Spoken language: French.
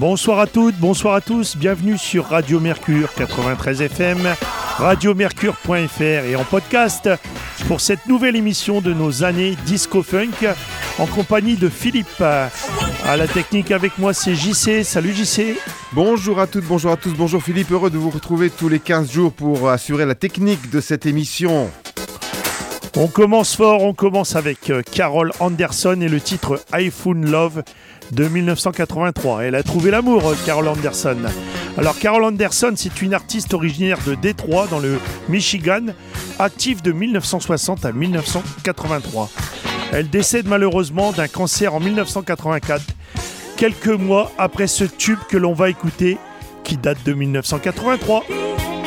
Bonsoir à toutes, bonsoir à tous, bienvenue sur Radio Mercure 93 FM, radiomercure.fr et en podcast pour cette nouvelle émission de nos années Disco Funk en compagnie de Philippe. À la technique avec moi c'est JC, salut JC. Bonjour à toutes, bonjour à tous, bonjour Philippe, heureux de vous retrouver tous les 15 jours pour assurer la technique de cette émission. On commence fort, on commence avec Carol Anderson et le titre I Found Love de 1983. Elle a trouvé l'amour, Carol Anderson. Alors Carol Anderson, c'est une artiste originaire de Détroit dans le Michigan, active de 1960 à 1983. Elle décède malheureusement d'un cancer en 1984, quelques mois après ce tube que l'on va écouter, qui date de 1983.